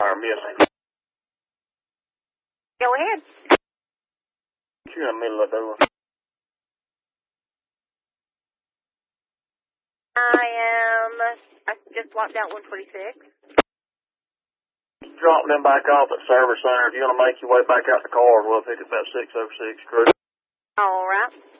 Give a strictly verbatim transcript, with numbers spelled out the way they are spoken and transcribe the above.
Our miss. Go ahead. You're in the middle of the door. I am, I just walked out one twenty-six. Drop them back off at Service Center. If you want to make your way back out the car, we'll pick up that six oh six crew. All right.